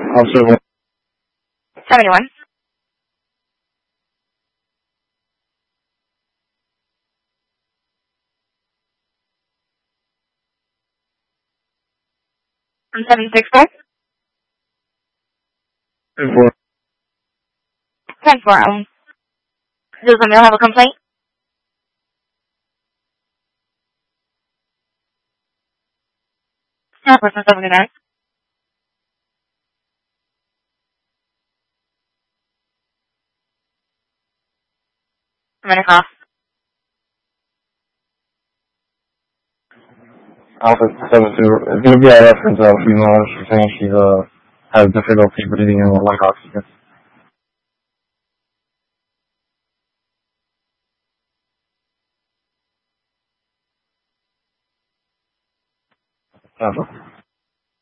Officer 71. I'm 764. 10-4. 10-4. Does the male have a complaint? No, person 79. I'm gonna call. Alpha 7-2. It's going to be a reference of a female. She's saying she has difficulty breathing and like oxygen. Alpha.